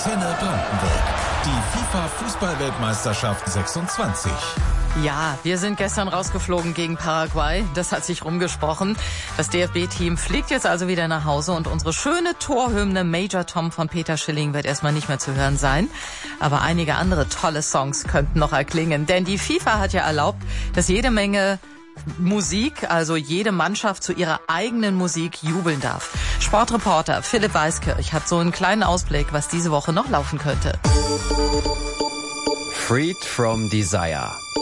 Antenne Brandenburg. Die FIFA-Fußball-Weltmeisterschaft 26. Ja, wir sind gestern rausgeflogen gegen Paraguay. Das hat sich rumgesprochen. Das DFB-Team fliegt jetzt also wieder nach Hause und unsere schöne Torhymne Major Tom von Peter Schilling wird erstmal nicht mehr zu hören sein. Aber einige andere tolle Songs könnten noch erklingen. Denn die FIFA hat ja erlaubt, dass jede Menge Musik, also jede Mannschaft zu ihrer eigenen Musik jubeln darf. Sportreporter Philipp Weiskirch hat so einen kleinen Ausblick, was diese Woche noch laufen könnte. Freed from Desire.